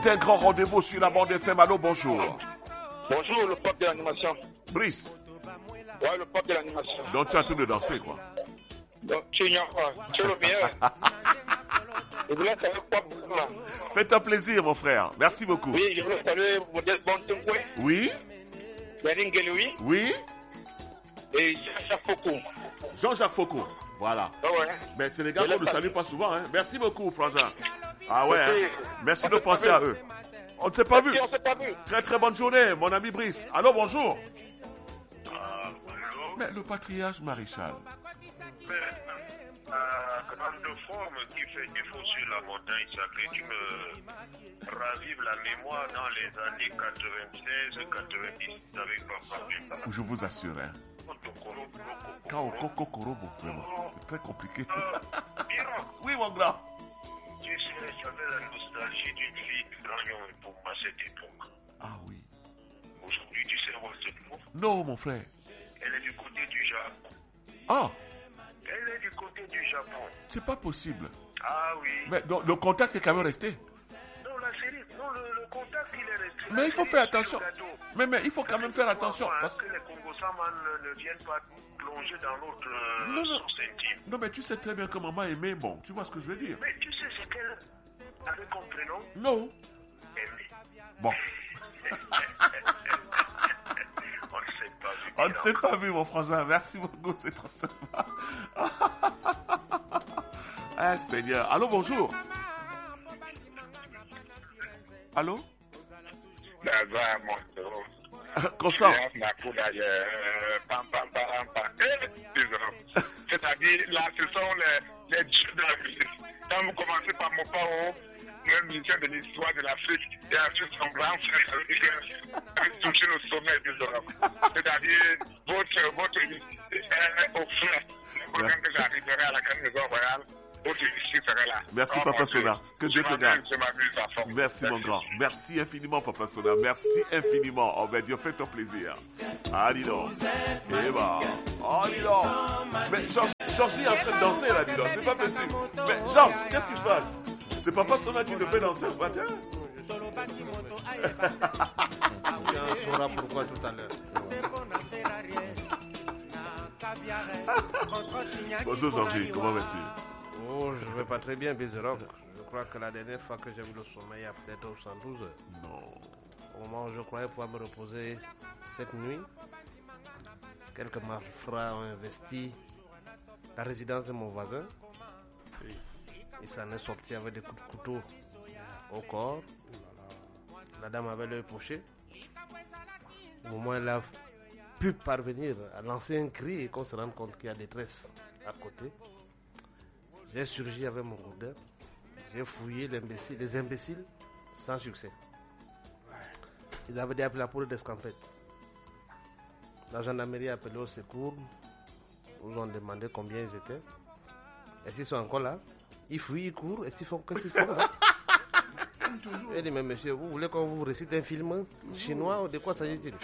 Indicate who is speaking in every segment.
Speaker 1: C'est un grand rendez-vous sur la bande FM. Allô, bonjour.
Speaker 2: Bonjour, le pop de l'animation.
Speaker 1: Brice.
Speaker 2: Ouais, le pop de l'animation.
Speaker 1: Donc tu es en train de danser, quoi.
Speaker 2: Donc, tu ignores quoi. Tu es le meilleur. Je voulais savoir quoi pour là.
Speaker 1: Faites un plaisir, mon frère. Merci beaucoup.
Speaker 2: Oui, je voulais saluer Modèle Bontenkwe.
Speaker 1: Oui.
Speaker 2: Yarin Geloui.
Speaker 1: Oui.
Speaker 2: Et Jean-Jacques Foucault.
Speaker 1: Jean-Jacques Foucault. Voilà.
Speaker 2: Ah ouais.
Speaker 1: Mais c'est les gars qu'on ne salue pas souvent. Hein. Merci beaucoup, Frangin. Ah ouais. Hein. Merci de penser à eux. On ne s'est pas vu.
Speaker 2: On s'est pas vu.
Speaker 1: Très très bonne journée, mon ami Brice. Allô, bonjour.
Speaker 3: Bonjour.
Speaker 1: Mais le patriarche maréchal.
Speaker 3: Grande de forme qui fait défaut sur la montagne sacrée, tu me ravives la mémoire dans les années 96-90 avec papa.
Speaker 1: Je vous assure, hein. Quand au Coco Korobo, vraiment, c'est très compliqué. Oui, mon grand.
Speaker 3: Tu sais, j'avais la nostalgie d'une fille du Grand Lyon pour moi à cette époque.
Speaker 1: Ah oui.
Speaker 3: Aujourd'hui, tu sais où elle se trouve?
Speaker 1: Non, mon frère.
Speaker 3: Elle est du côté du Japon.
Speaker 1: Ah.
Speaker 3: Elle est du côté du Japon.
Speaker 1: C'est pas possible.
Speaker 3: Ah oui.
Speaker 1: Mais donc, le contact est quand même resté.
Speaker 3: Non, la série, non, le contact, il est resté.
Speaker 1: Mais il faut faire attention. Mais il faut quand même faire attention.
Speaker 3: Parce que les Congo-Saman ne viennent pas plonger dans notre source intime.
Speaker 1: Non, mais tu sais très bien que maman aimait, bon, tu vois ce que je veux dire.
Speaker 3: Mais tu sais ce qu'elle avait comme prénom?
Speaker 1: Non.
Speaker 3: Aimé.
Speaker 1: Bon. On ne s'est pas vu, mon frangin. Merci beaucoup, c'est trop sympa. Ah, Seigneur. Allô, bonjour. Allô? Constant.
Speaker 2: C'est-à-dire, là, ce sont les dieux de la musique. Quand vous commencez par mon paro, le ministère de l'histoire de l'Afrique, et ensuite son grand frère, quand touché le sommet des Europe. C'est-à-dire, votre est au frère. Quand j'arriverai à la grande maison royale, votre issue serait là.
Speaker 1: Merci, Papa Sona. Que Dieu te garde. Merci, mon grand. Merci infiniment, Papa Sona. Merci infiniment. Oh, ben, Dieu, fais ton plaisir. Ah, dis donc. Eh ben. Oh, dis donc. Mais Georges est en train de danser, là, dis donc. C'est pas possible. Mais Georges, qu'est-ce qui se passe? C'est Papa Sona qui te fait danser ce matin?
Speaker 4: On saura pourquoi tout à l'heure.
Speaker 1: Bonjour, Georges. Comment vas-tu?
Speaker 4: Oh, je ne vais pas très bien, Bézéroc. Je crois que la dernière fois que j'ai vu le sommeil, il y a peut-être 112 heures.
Speaker 1: Non.
Speaker 4: Au moment où je croyais pouvoir me reposer cette nuit, quelques malfrats ont investi la résidence de mon voisin. Il s'en est sorti avec des coups de couteau au corps. La dame avait l'œil poché. Au moment où elle a pu parvenir à lancer un cri et qu'on se rende compte qu'il y a détresse à côté, j'ai surgi avec mon gourdin. J'ai fouillé les imbéciles sans succès. Ils avaient appelé la police d'escampette. La gendarmerie a appelé au secours. Ils ont demandé combien ils étaient. Est-ce qu'ils sont encore là? Ils fouillent, ils courent. Est-ce qu'ils font que qu'ils font là? Elle dit, mais monsieur, vous voulez qu'on vous récite un film chinois ou de quoi s'agit-il?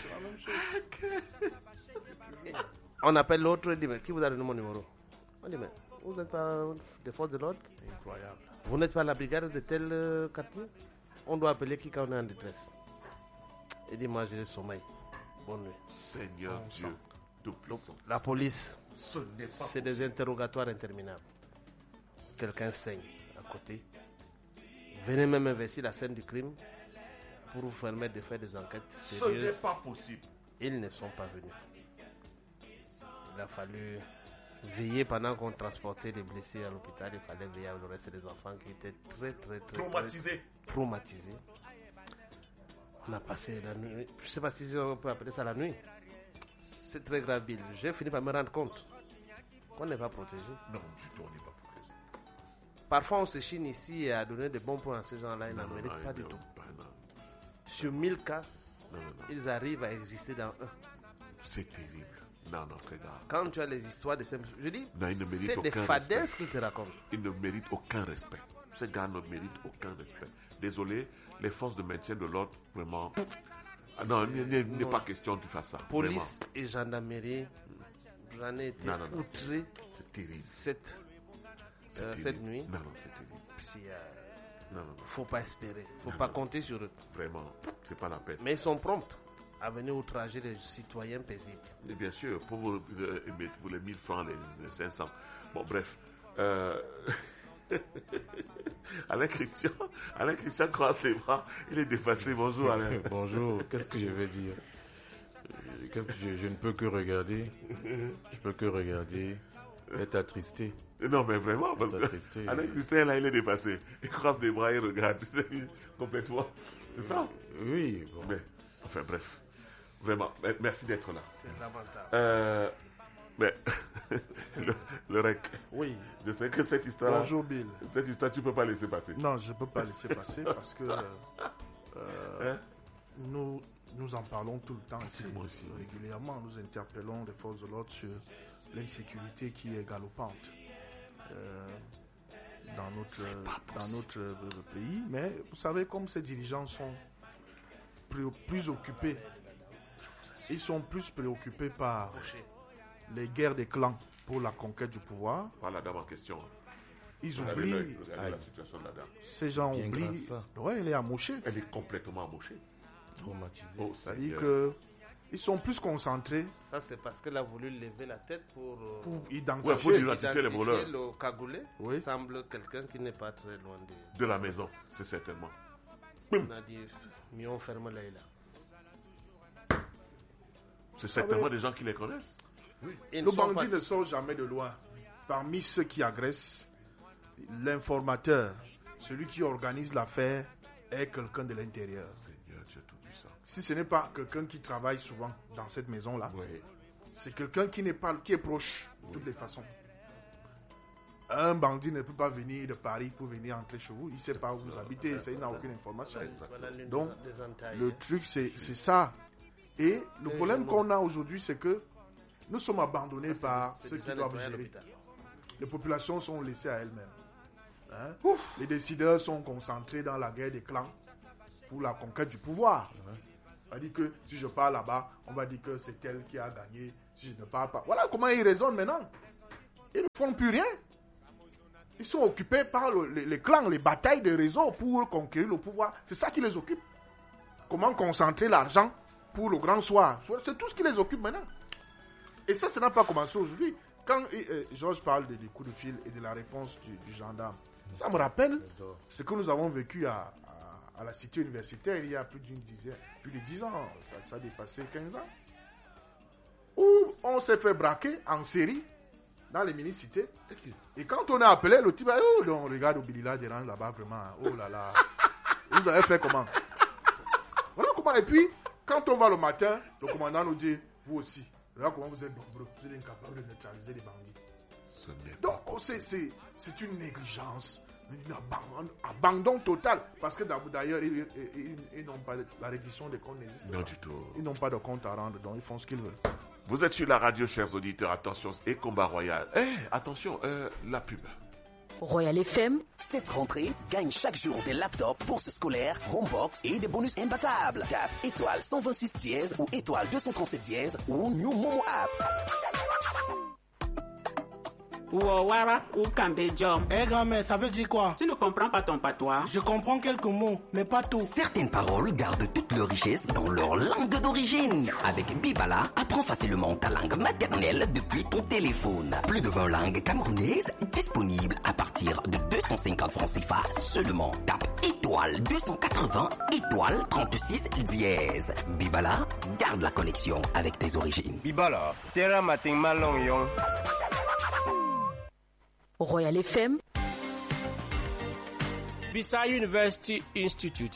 Speaker 4: On appelle l'autre et dit, mais qui vous a donné mon numéro? On dit, mais vous n'êtes pas des forces de l'ordre? Incroyable. Vous n'êtes pas la brigade de tel quartier? On doit appeler qui quand on est en détresse? Il dit, moi j'ai le sommeil. Bonne nuit.
Speaker 1: Seigneur Dieu.
Speaker 4: Donc, la police, c'est des interrogatoires interminables. Quelqu'un saigne à côté. Venez même investir la scène du crime pour vous permettre de faire des enquêtes sérieuses.
Speaker 1: Ce n'est pas possible.
Speaker 4: Ils ne sont pas venus. Il a fallu veiller pendant qu'on transportait les blessés à l'hôpital. Il fallait veiller avec le reste des enfants qui étaient très traumatisés. On a passé la nuit. Je ne sais pas si on peut appeler ça la nuit. C'est très grave, Bill. J'ai fini par me rendre compte qu'on n'est pas protégé.
Speaker 1: Non, du tout, on n'est pas protégé.
Speaker 4: Parfois, on se chine ici à donner des bons points à ces gens-là. Ils n'en méritent pas du tout. Sur 1000 cas, ils arrivent à exister dans un.
Speaker 1: C'est terrible. Non, très grave.
Speaker 4: Quand tu as les histoires de ces... Je dis,
Speaker 1: non,
Speaker 4: c'est des fadaises qu'ils te racontent.
Speaker 1: Ils ne méritent aucun respect. Ces gars ne méritent aucun respect. Désolé, les forces de maintien de l'ordre, vraiment... Non, il n'est pas question de faire ça.
Speaker 4: Police
Speaker 1: vraiment.
Speaker 4: Et gendarmerie, j'en ai été outré.
Speaker 1: C'est terrible.
Speaker 4: Cette nuit.
Speaker 1: Non, c'est terrible.
Speaker 4: Puis,
Speaker 1: Non.
Speaker 4: Faut pas espérer. Faut pas compter sur eux.
Speaker 1: Vraiment, c'est pas la peine.
Speaker 4: Mais ils sont prompts à venir outrager les citoyens paisibles.
Speaker 1: Et bien sûr, pour les 1000 francs, les 500. Bon, bref. Alain Christian croise les bras. Il est dépassé. Bonjour, Alain.
Speaker 5: Bonjour. Qu'est-ce que je vais dire? Je ne peux que regarder. Je peux que regarder. Être attristé.
Speaker 1: Non, mais vraiment, parce que Alain Christian, là, il est dépassé. Il croise les bras et regarde complètement. C'est ça?
Speaker 5: Oui. Bon.
Speaker 1: Mais, enfin, bref. Vraiment, merci d'être là.
Speaker 4: C'est lamentable.
Speaker 1: Mais, le REC.
Speaker 6: Oui.
Speaker 1: Je sais que cette histoire.
Speaker 6: Bonjour, Bill.
Speaker 1: Cette histoire, tu ne peux pas laisser passer.
Speaker 6: Non, je ne peux pas laisser passer parce que nous en parlons tout le temps ici.
Speaker 1: Moi aussi.
Speaker 6: Régulièrement, nous interpellons les forces de l'ordre sur l'insécurité qui est galopante dans notre pays. Mais vous savez, comme ces dirigeants sont plus occupés, ils sont plus préoccupés par les guerres des clans pour la conquête du pouvoir.
Speaker 1: Voilà la dame en question.
Speaker 6: Ils oublient.
Speaker 1: Regardez la situation de la dame.
Speaker 6: Ces gens
Speaker 5: bien
Speaker 6: oublient.
Speaker 5: Ouais,
Speaker 6: elle est amochée.
Speaker 1: Elle est complètement amochée.
Speaker 5: Traumatisé.
Speaker 1: Oh,
Speaker 6: C'est-à-dire qu'ils sont plus concentrés.
Speaker 4: Ça, c'est parce qu'elle a voulu lever la tête pour
Speaker 6: identifier.
Speaker 1: Pour identifier les voleurs.
Speaker 4: Le cagoulé.
Speaker 6: Oui.
Speaker 4: Il semble quelqu'un qui n'est pas très loin
Speaker 1: De la maison, c'est certainement.
Speaker 4: On a dit, mieux ferme là.
Speaker 1: C'est certainement des gens qui les connaissent.
Speaker 4: Oui.
Speaker 6: Le bandit ne sort jamais de loin. Parmi ceux qui agressent, l'informateur, celui qui organise l'affaire, est quelqu'un de l'intérieur.
Speaker 1: Seigneur Dieu Tout-Puissant.
Speaker 6: Si ce n'est pas quelqu'un qui travaille souvent dans cette maison-là,
Speaker 1: Oui.
Speaker 6: c'est quelqu'un qui est proche de toutes les façons. Un bandit ne peut pas venir de Paris pour venir entrer chez vous. Il ne sait pas où vous habitez, il n'a aucune information. Donc, le truc, c'est ça. Et le problème qu'on a aujourd'hui, c'est que nous sommes abandonnés par ceux qui doivent gérer. Les populations sont laissées à elles-mêmes. Les décideurs sont concentrés dans la guerre des clans pour la conquête du pouvoir. On va dire que si je pars là-bas, on va dire que c'est elle qui a gagné. Si je ne pars pas. Voilà comment ils raisonnent maintenant. Ils ne font plus rien. Ils sont occupés par les clans, les batailles de réseau pour conquérir le pouvoir. C'est ça qui les occupe. Comment concentrer l'argent pour le grand soir. C'est tout ce qui les occupe maintenant. Et ça n'a pas commencé aujourd'hui. Quand Georges parle des coups de fil et de la réponse du gendarme, ça me rappelle ce que nous avons vécu à la cité universitaire il y a plus de 10 ans. Ça a dépassé 15 ans. Où on s'est fait braquer en série dans les mini-cités. Et quand on a appelé, le type a dit, oh, non, regarde Obilila dérange là-bas vraiment. Oh là là. Vous avez fait comment? Voilà comment. Et puis, quand on va le matin, le commandant nous dit, vous aussi. Regarde comment vous êtes nombreux. Vous êtes incapables de neutraliser les bandits. Donc, c'est une négligence, un abandon total. Parce que d'ailleurs, ils n'ont pas la reddition des comptes n'existe pas.
Speaker 1: Non du tout.
Speaker 6: Ils n'ont pas de compte à rendre, donc ils font ce qu'ils veulent.
Speaker 1: Vous êtes sur la radio, chers auditeurs. Attention, et Combat Royal. Attention, la pub.
Speaker 7: Royal FM.
Speaker 8: Cette rentrée, gagne chaque jour des laptops, bourses scolaires, homebox et des bonus imbattables. Tape étoile 126 dièse ou étoile 237 dièse ou New Momo App.
Speaker 9: Ouawara ou Kambejom.
Speaker 10: Grand-mère, ça veut dire quoi?
Speaker 9: Tu ne comprends pas ton patois?
Speaker 10: Je comprends quelques mots, mais pas tout.
Speaker 8: Certaines paroles gardent toute leur richesse dans leur langue d'origine. Avec Bibala, apprends facilement ta langue maternelle depuis ton téléphone. Plus de 20 langues camerounaises disponibles à partir de 250 francs CFA seulement. Tape étoile 280 étoile 36 dièse. Bibala, garde la connexion avec tes origines.
Speaker 11: Bibala, terra mating malong yong.
Speaker 7: Royal FM.
Speaker 12: Bisa University Institute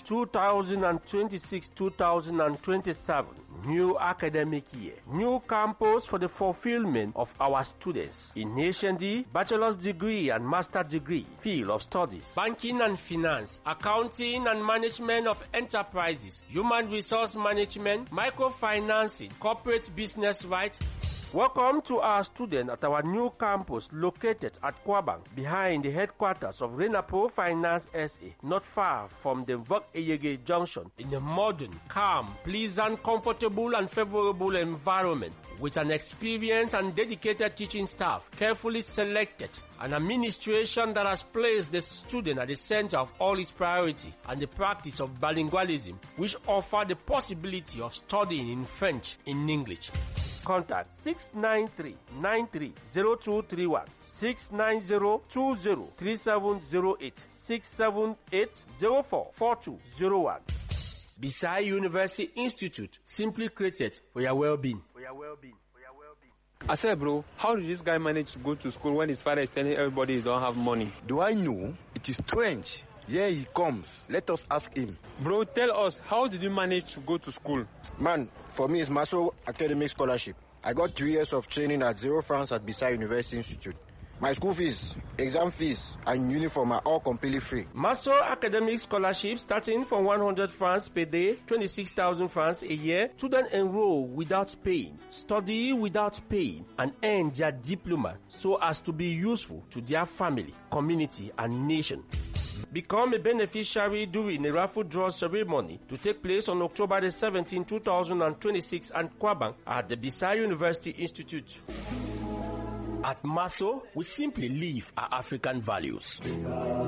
Speaker 12: 2026-2027 new academic year. New campus for the fulfillment of our students in HND, bachelor's degree and master's degree field of studies, banking and finance, accounting and management of enterprises, human resource management, microfinancing, corporate business rights, Welcome to our students at our new campus located at Kwabang, behind the headquarters of Renapo Finance SA, not far from the Vok Eyege Junction, in a modern, calm, pleasant, comfortable and favorable environment, with an experienced and dedicated teaching staff, carefully selected, an administration that has placed the student at the center of all its priority, and the practice of bilingualism, which offer the possibility of studying in French in English. Contact 693-930231, 690-20-3708, 678-04-4201. Bisai University Institute, simply created for your well-being.
Speaker 13: I said, bro, how did this guy manage to go to school when his father is telling everybody he don't have money?
Speaker 14: Do I know? It is strange. Here he comes. Let us ask him.
Speaker 13: Bro, tell us, how did you manage to go to school?
Speaker 14: Man, for me, it's Maso Academic Scholarship. I got 3 years of training at 0 francs at Bisai University Institute. My school fees, exam fees, and uniform are all completely free.
Speaker 12: Maso Academic Scholarship starting from 100 francs per day, 26,000 francs a year. Students enroll without paying, study without paying, and earn their diploma so as to be useful to their family, community, and nation. Become a beneficiary during a raffle draw ceremony to take place on October the 17th, 2026 at Kwabang at the Bisai University Institute. At Maso, we simply live our African values.